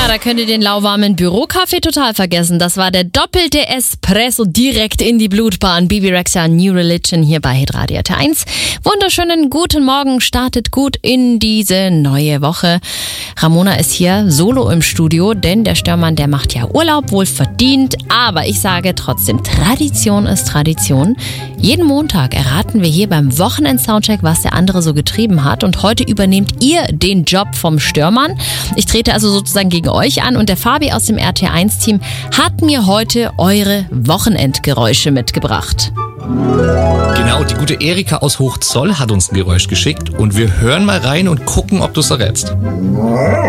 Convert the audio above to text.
Ja, da könnt ihr den lauwarmen Bürokaffee total vergessen. Das war der doppelte Espresso direkt in die Blutbahn. Bibi Rexha, New Religion hier bei Hitradio T1. Wunderschönen guten Morgen, startet gut in diese neue Woche. Ramona ist hier solo im Studio, denn der Störmann, der macht ja Urlaub, wohl verdient. Aber ich sage trotzdem, Tradition ist Tradition. Jeden Montag erraten wir hier beim Wochenend-Soundcheck, was der andere so getrieben hat. Und heute übernehmt ihr den Job vom Störmann. Ich trete also sozusagen gegen euch an und der Fabi aus dem RT1-Team hat mir heute eure Wochenendgeräusche mitgebracht. Genau, die gute Erika aus Hochzoll hat uns ein Geräusch geschickt und wir hören mal rein und gucken, ob du es errätst.